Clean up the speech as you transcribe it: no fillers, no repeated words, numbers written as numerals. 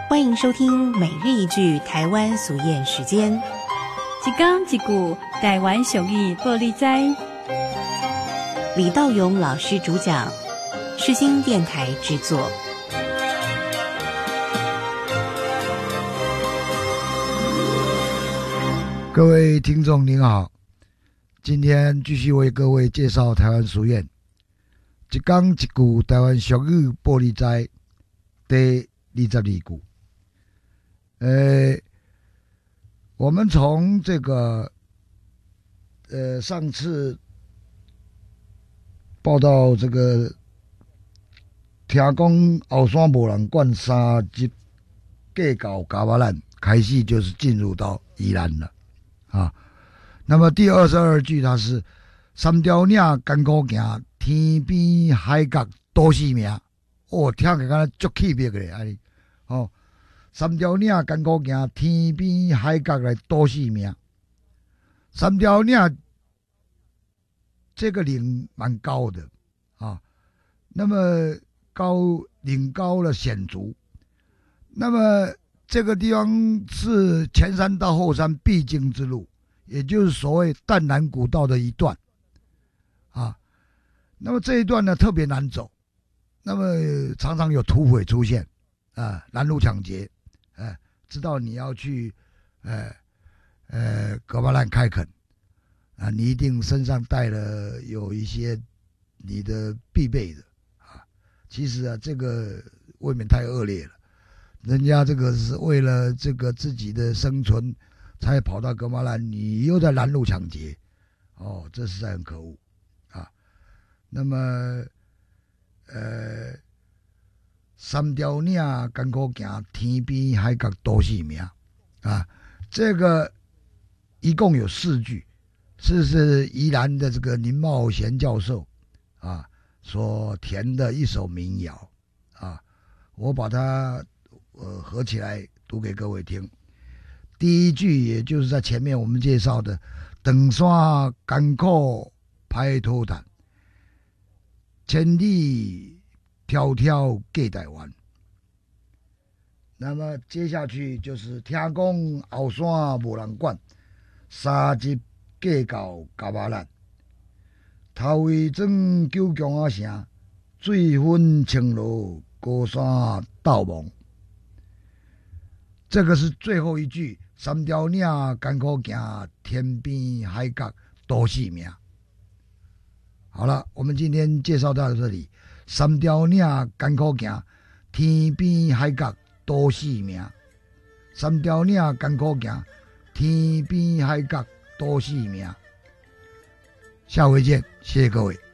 欢迎收听每日一句台湾俗谚时间。 一讲一句台湾俗语报你知。 李道勇老师主讲，世新电台制作。 各位听众您好，今天继续为各位介绍台湾俗谚。一讲一句台湾俗语报你知，第22句。我们从这个上次报道这个听讲后山无人管3集计到加巴兰开始，就是进入到宜兰了啊。那么第22句它是三条岭艰苦行，天边海角多死命。哦，听起来敢若足气魄的安尼哦。三条岭艰苦行，天边海角来多死命。三条岭这个岭蛮高的啊，那么岭高了险阻，那么这个地方是前山到后山必经之路，也就是所谓淡南古道的一段啊。那么这一段呢特别难走，那么常常有土匪出现啊，拦路抢劫。知道你要去噶巴兰开垦啊，你一定身上带了有一些你的必备的啊。其实啊，这个未免太恶劣了，人家这个是为了这个自己的生存才跑到噶巴兰，你又在拦路抢劫，哦，这实在很可恶啊。那么三条岭艰苦行，天边海角多死命啊！这个一共有4句，是宜兰的这个林茂贤教授啊所填的一首民谣啊，我把它合起来读给各位听。第一句也就是在前面我们介绍的“长山艰苦歹讨谈，千里迢迢过台湾”。那么接下去就是听讲后山无人管，3集计到加巴兰。头尾庄九江仔城，水分清落高山斗望。这个是最后一句，三条岭艰苦行，天边海角多死命。好了，我们今天介绍到这里。三条岭艰苦行，天边海角多死命。三条岭艰苦行，天边海角多死命。下回见，谢谢各位。